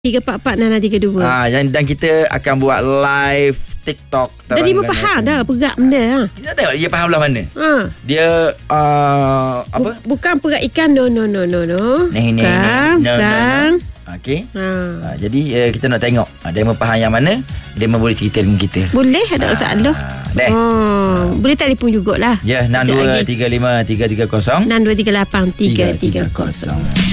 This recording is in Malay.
344 Dan kita akan buat live TikTok. Dan dia faham dah perak benda. Kita tengok dia faham belah mana. Dia apa? Bukan perak ikan. No. Bukan. Okey. Jadi kita nak tengok dia faham yang mana. Dia boleh cerita dengan kita. Boleh, ada masalah. Boleh telefon jugalah. Ya, 6235 330 6238 330.